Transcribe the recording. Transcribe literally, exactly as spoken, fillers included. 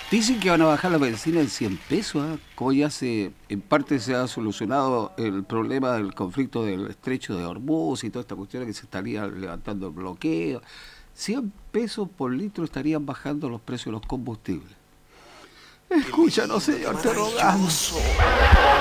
Dicen que van a bajar la benzina en cien pesos, ¿eh? Como ya se, en parte se ha solucionado el problema del conflicto del estrecho de Hormuz y toda esta cuestión que se estaría levantando el bloqueo. cien pesos por litro estarían bajando los precios de los combustibles. Qué Escúchanos, lindo, qué señor, te rogamos. maravilloso.